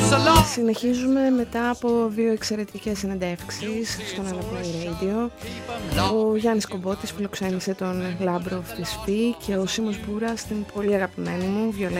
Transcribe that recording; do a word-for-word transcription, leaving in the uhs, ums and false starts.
Συνεχίζουμε μετά από δύο εξαιρετικές συνεντεύξεις στον Alapplay Radio. Ο Γιάννης Κομπότης φιλοξένησε τον Λάμπροφ της Φι και ο Σίμος Μπούρας την πολύ αγαπημένη μου Βιολέτα